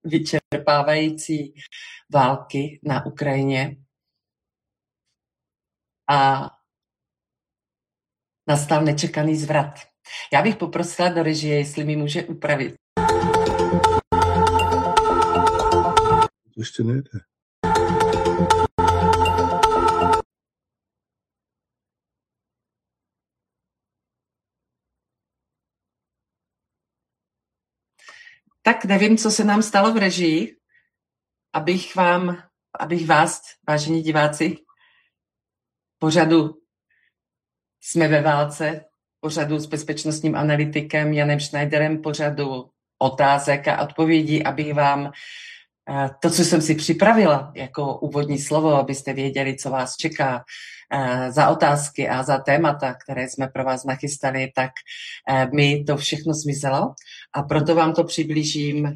vyčerpávající války na Ukrajině a nastal nečekaný zvrat. Já bych poprosila do režie, jestli mi může upravit. Ještě nejde. Tak nevím, co se nám stalo v režii, abych vás, vážení diváci, pořadu Jsme ve válce, pořadu s bezpečnostním analytikem Janem Schneiderem, pořadu otázek a odpovědí, abych vám to, co jsem si připravila jako úvodní slovo, abyste věděli, co vás čeká za otázky a za témata, které jsme pro vás nachystali, tak mi to všechno zmizelo a proto vám to přiblížím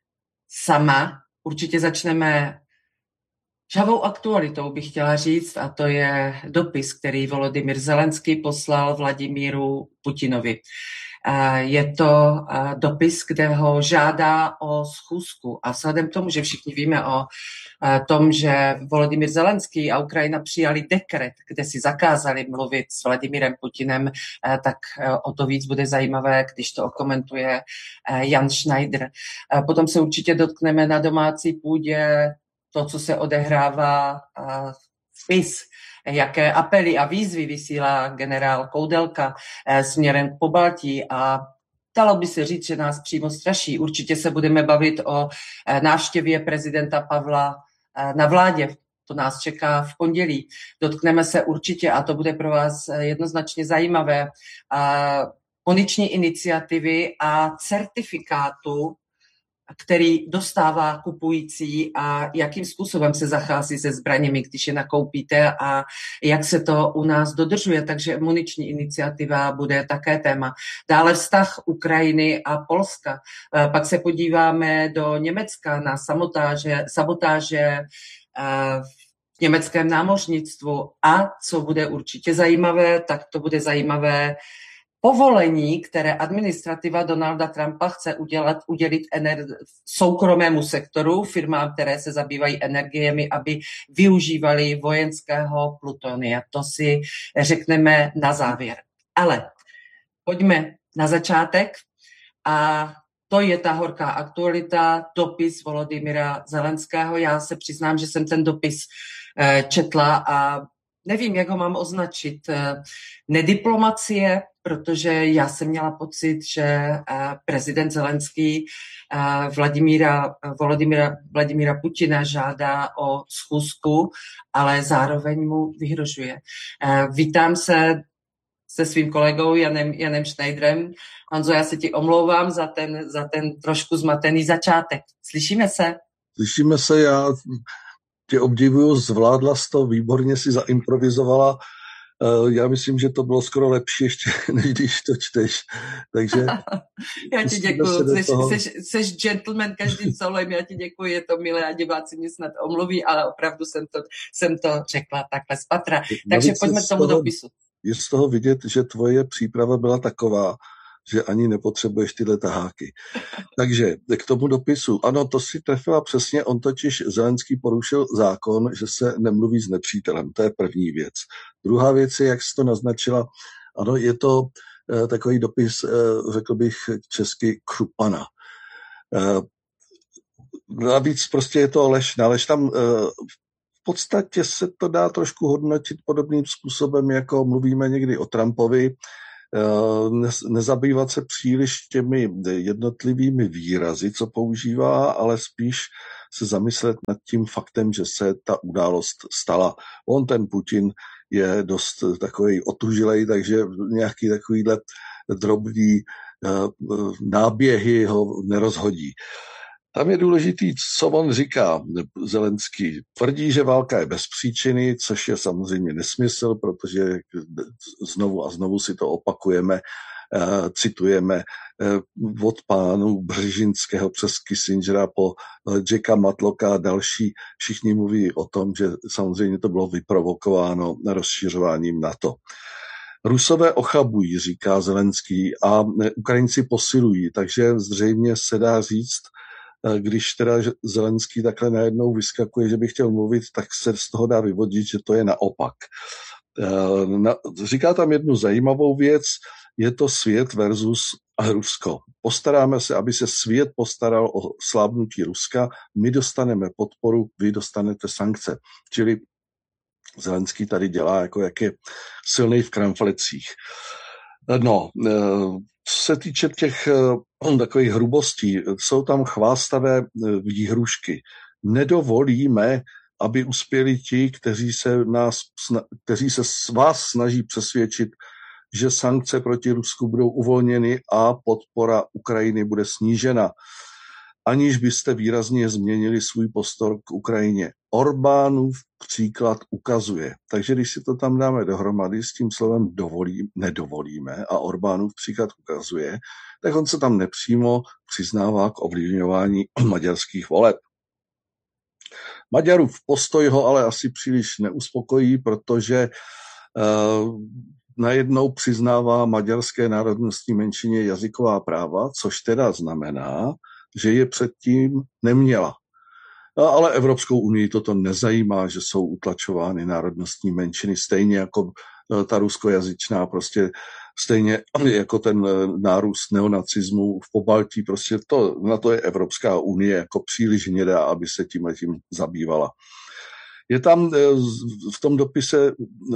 sama. Určitě začneme žhavou aktualitou, bych chtěla říct, a to je dopis, který Volodymyr Zelenský poslal Vladimíru Putinovi. Je to dopis, kde ho žádá o schůzku. A vzhledem k tomu, že všichni víme o tom, že Volodymyr Zelenský a Ukrajina přijali dekret, kde si zakázali mluvit s Vladimírem Putinem, tak o to víc bude zajímavé, když to okomentuje Jan Schneider. Potom se určitě dotkneme na domácí půdě to, co se odehrává v PiS, jaké apely a výzvy vysílá generál Koudelka směrem k Pobaltí a dalo by se říct, že nás přímo straší. Určitě se budeme bavit o návštěvě prezidenta Pavla na vládě. To nás čeká v pondělí. Dotkneme se určitě, a to bude pro vás jednoznačně zajímavé, muniční iniciativy a certifikátu, který dostává kupující a jakým způsobem se zachází se zbraněmi, když je nakoupíte a jak se to u nás dodržuje. Takže muniční iniciativa bude také téma. Dále vztah Ukrajiny a Polska. Pak se podíváme do Německa na sabotáže v německém námořnictvu a co bude určitě zajímavé, tak to bude zajímavé povolení, které administrativa Donalda Trumpa chce udělit soukromému sektoru, firmám, které se zabývají energiemi, aby využívali vojenského plutonia. To si řekneme na závěr. Ale pojďme na začátek a to je ta horká aktualita, dopis Volodymyra Zelenského. Já se přiznám, že jsem ten dopis četla a nevím, jak ho mám označit. Nediplomacie, protože já jsem měla pocit, že prezident Zelenský Vladimíra Putina žádá o schůzku, ale zároveň mu vyhrožuje. Vítám se svým kolegou Janem Schneiderem. Honzo, já se ti omlouvám za ten trošku zmatený začátek. Slyšíme se? Slyšíme se, já tě obdivuju, zvládla jsi to, výborně si zaimprovizovala. Já myslím, že to bylo skoro lepší ještě, než když to čteš. Takže já ti děkuju, jsi gentleman každým solem, já ti děkuji, je to milé a diváci mě snad omluví, ale opravdu jsem to řekla takhle z patra. Takže pojďme k tomu dopisu. Je z toho vidět, že tvoje příprava byla taková, že ani nepotřebuješ tyhle taháky. Takže k tomu dopisu. Ano, to si trefila přesně, on totiž Zelenský porušil zákon, že se nemluví s nepřítelem. To je první věc. Druhá věc je, jak jsi to naznačila, ano, je to takový dopis, řekl bych česky, křupana. Navíc prostě je to lež. Tam v podstatě se to dá trošku hodnotit podobným způsobem, jako mluvíme někdy o Trumpovi, nezabývat se příliš těmi jednotlivými výrazy, co používá, ale spíš se zamyslet nad tím faktem, že se ta událost stala. Ten Putin je dost takový otužilej, takže nějaký takovýhle drobný náběhy ho nerozhodí. Tam je důležitý, co on říká. Zelenský tvrdí, že válka je bez příčiny, což je samozřejmě nesmysl, protože znovu a znovu si to opakujeme, citujeme od pánů Břežinského přes Kissingera po Jacka Matlocka a další. Všichni mluví o tom, že samozřejmě to bylo vyprovokováno rozšiřováním NATO. Rusové ochabují, říká Zelenský, a Ukrajinci posilují, takže zřejmě se dá říct, když teda Zelenský takhle najednou vyskakuje, že by chtěl mluvit, tak se z toho dá vyvodit, že to je naopak. Říká tam jednu zajímavou věc, je to svět versus Rusko. Postaráme se, aby se svět postaral o slábnutí Ruska, my dostaneme podporu, vy dostanete sankce. Čili Zelenský tady dělá, jako jak je silnej v kramflecích. No, co se týče těch takových hrubostí, jsou tam chvástavé výhrušky. Nedovolíme, aby uspěli ti, kteří se s vás snaží přesvědčit, že sankce proti Rusku budou uvolněny a podpora Ukrajiny bude snížena, aniž byste výrazně změnili svůj postoj k Ukrajině. Orbánův příklad ukazuje. Takže když si to tam dáme dohromady s tím slovem nedovolíme a Orbánův příklad ukazuje, tak on se tam nepřímo přiznává k ovlivňování maďarských voleb. Maďarův postoj ho ale asi příliš neuspokojí, protože najednou přiznává maďarské národnostní menšině jazyková práva, což teda znamená, že je předtím neměla. Ale Evropskou unii toto nezajímá, že jsou utlačovány národnostní menšiny, stejně jako ta ruskojazyčná, prostě stejně jako ten nárůst neonacismu v Pobaltí, prostě na to je Evropská unie jako příliš hnědá, aby se tím zabývala. Je tam v tom dopise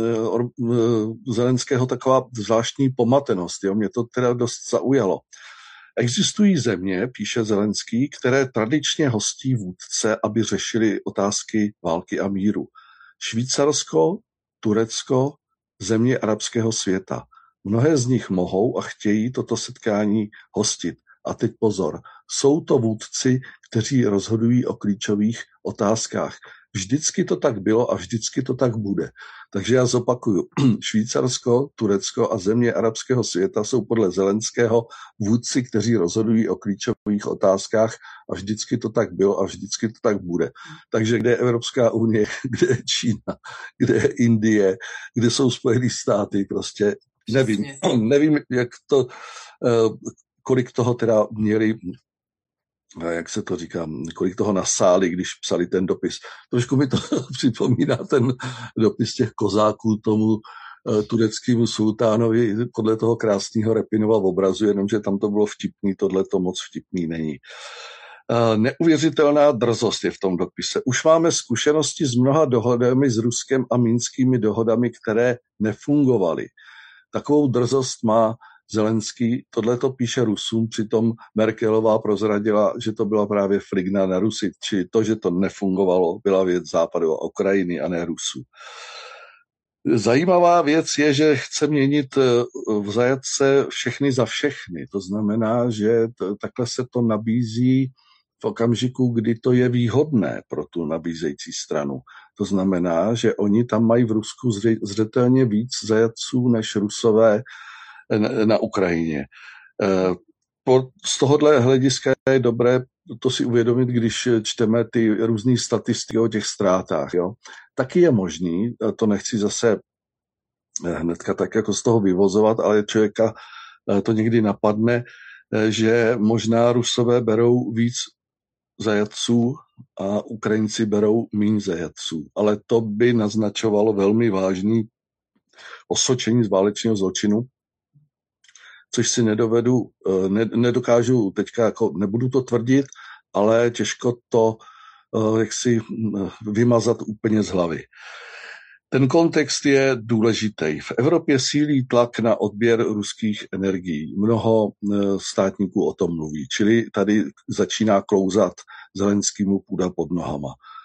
Zelenského taková zvláštní pomatenost, jo? Mě to teda dost zaujalo. Existují země, píše Zelenský, které tradičně hostí vůdce, aby řešili otázky války a míru. Švýcarsko, Turecko, země arabského světa. Mnohé z nich mohou a chtějí toto setkání hostit. A teď pozor, jsou to vůdci, kteří rozhodují o klíčových otázkách. Vždycky to tak bylo a vždycky to tak bude. Takže já zopakuju. Švýcarsko, Turecko a země arabského světa jsou podle Zelenského vůdci, kteří rozhodují o klíčových otázkách a vždycky to tak bylo a vždycky to tak bude. Takže kde je Evropská unie, kde je Čína, kde je Indie, kde jsou Spojené státy, prostě nevím, jak to, kolik toho teda měli, jak se to říká, kolik toho nasáli, když psali ten dopis. Trošku mi to připomíná ten dopis těch kozáků tomu tureckému sultánovi podle toho krásného Repinova obrazu, jenomže tam to bylo vtipný, tohle to moc vtipný není. Neuvěřitelná drzost je v tom dopise. Už máme zkušenosti s mnoha dohodami s Ruskem a minskými dohodami, které nefungovaly. Takovou drzost má Zelenský, tohleto píše Rusům, přitom Merkelová prozradila, že to byla právě frigna na Rusy, či to, že to nefungovalo, byla věc Západu a Ukrajiny a ne Rusů. Zajímavá věc je, že chce měnit v zajatce všechny za všechny. To znamená, že takhle se to nabízí v okamžiku, kdy to je výhodné pro tu nabízející stranu. To znamená, že oni tam mají v Rusku zřetelně víc zajatců než Rusové na Ukrajině. Z tohohle hlediska je dobré to si uvědomit, když čteme ty různé statistiky o těch ztrátách. Jo. Taky je možný, to nechci zase hnedka tak jako z toho vyvozovat, ale člověka to někdy napadne, že možná Rusové berou víc zajatců a Ukrajinci berou méně zajatců. Ale to by naznačovalo velmi vážný osočení z válečného zločinu, což si nedokážu teďka, jako nebudu to tvrdit, ale těžko to jaksi vymazat úplně z hlavy. Ten kontext je důležitý. V Evropě sílí tlak na odběr ruských energií. Mnoho státníků o tom mluví, čili tady začíná klouzat Zelenskýmu půda pod nohama.